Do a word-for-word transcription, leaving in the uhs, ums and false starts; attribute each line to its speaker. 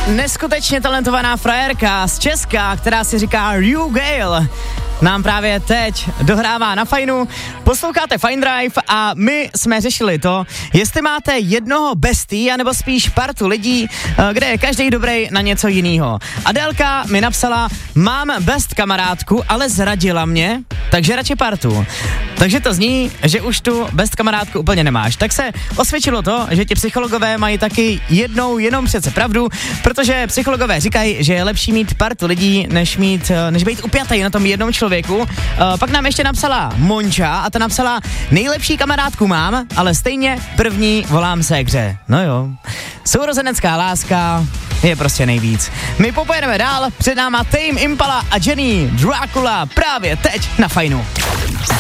Speaker 1: Neskutečně talentovaná frajerka z Česka, která si říká Ryu Gale, nám právě teď dohrává na Fajnu. Posloucháte Fine Drive a my jsme řešili to, jestli máte jednoho bestie, anebo spíš partu lidí, kde je každý dobrý na něco jinýho. Adélka mi napsala, mám best kamarádku, ale zradila mě, takže radši partu. Takže to zní, že už tu best kamarádku úplně nemáš. Tak se osvědčilo to, že ti psychologové mají taky jednou jenom přece pravdu, protože psychologové říkají, že je lepší mít partu lidí, než mít, než být upjatý na tom jednom člověku. Uh, pak nám ještě napsala Monča a ta napsala, nejlepší kamarádku mám, ale stejně první volám ségře. No jo, sourozenecká láska je prostě nejvíc. My popojedeme dál, před náma Tame Impala a Jenny Dracula právě teď na Fajnu.